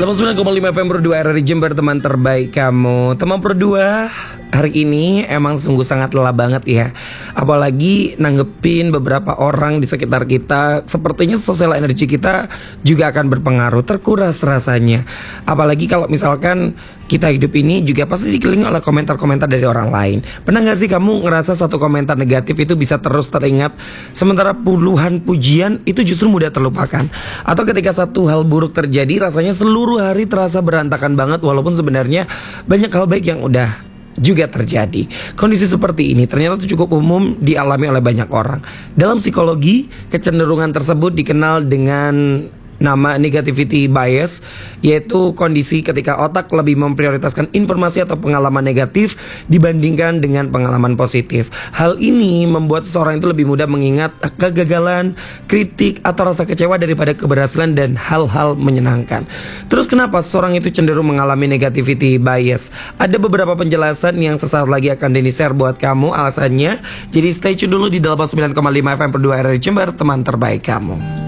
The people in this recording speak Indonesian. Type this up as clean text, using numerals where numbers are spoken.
89,5 FM Pro 2 RRI Jember, teman terbaik kamu. Teman Pro 2, hari ini emang sungguh sangat lelah banget ya. Apalagi nanggepin beberapa orang di sekitar kita. Sepertinya sosial energi kita juga akan berpengaruh, terkuras rasanya. Apalagi kalau misalkan kita hidup ini juga pasti dikelilingi oleh komentar-komentar dari orang lain. Pernah gak sih kamu ngerasa satu komentar negatif itu bisa terus teringat, sementara puluhan pujian itu justru mudah terlupakan? Atau ketika satu hal buruk terjadi, rasanya seluruh hari terasa berantakan banget, walaupun sebenarnya banyak hal baik yang udah juga terjadi. Kondisi seperti ini ternyata cukup umum dialami oleh banyak orang. Dalam psikologi, kecenderungan tersebut dikenal dengan nama negativity bias, yaitu kondisi ketika otak lebih memprioritaskan informasi atau pengalaman negatif dibandingkan dengan pengalaman positif. Hal ini membuat seseorang itu lebih mudah mengingat kegagalan, kritik, atau rasa kecewa daripada keberhasilan dan hal-hal menyenangkan. Terus kenapa seseorang itu cenderung mengalami negativity bias? Ada beberapa penjelasan yang sesaat lagi akan Denny share buat kamu alasannya. Jadi stay tune dulu di 89,5 FM Pro 2 RRI Jember, teman terbaik kamu.